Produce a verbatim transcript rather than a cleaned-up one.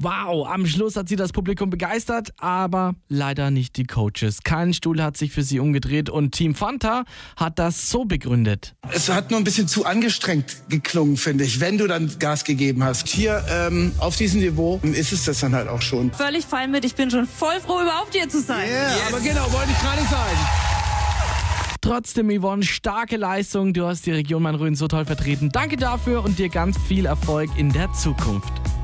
Wow, am Schluss hat sie das Publikum begeistert, aber leider nicht die Coaches. Kein Stuhl hat sich für sie umgedreht und Team Fanta hat das so begründet. Es hat nur ein bisschen zu angestrengt geklungen, finde ich, wenn du dann Gas gegeben hast. Hier ähm, auf diesem Niveau ist es das dann halt auch schon. Völlig fein mit, ich bin schon voll froh, überhaupt hier zu sein. Yeah, yes. Aber genau, wollte ich gerade sagen. Trotzdem, Yvonne, starke Leistung. Du hast die Region Main-Rhön so toll vertreten. Danke dafür und dir ganz viel Erfolg in der Zukunft.